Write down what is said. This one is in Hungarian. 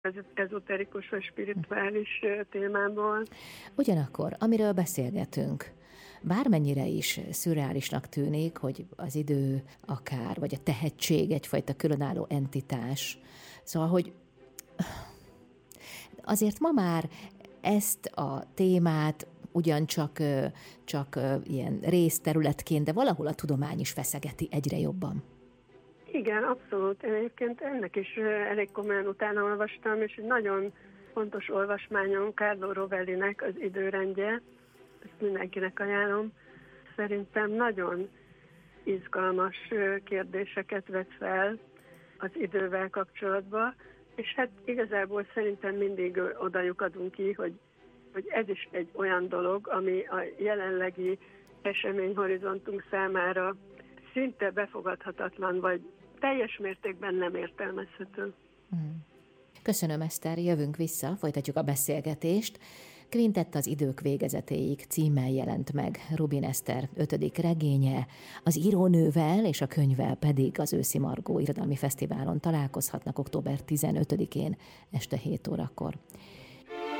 ezoterikus vagy spirituális témából. Ugyanakkor, amiről beszélgetünk, bármennyire is szürreálisnak tűnik, hogy az idő akár, vagy a tehetség egyfajta különálló entitás. Szóval, hogy azért ma már ezt a témát ugyancsak csak ilyen részterületként, de valahol a tudomány is feszegeti egyre jobban. Igen, abszolút. Én egyébként ennek is elég komolyan utána olvastam, és egy nagyon fontos olvasmányom Carlo Rovellinek az időrendje, ezt mindenkinek ajánlom. Szerintem nagyon izgalmas kérdéseket vet fel az idővel kapcsolatban, és hát igazából szerintem mindig oda lyukadunk ki, hogy ez is egy olyan dolog, ami a jelenlegi eseményhorizontunk számára szinte befogadhatatlan, vagy teljes mértékben nem értelmezhető. Köszönöm, Eszter, jövünk vissza, folytatjuk a beszélgetést. Quintett az idők végezetéig címmel jelent meg Rubin Eszter 5. regénye, az írónővel és a könyvvel pedig az Őszi Margó Irodalmi Fesztiválon találkozhatnak október 15-én este 7 órakor.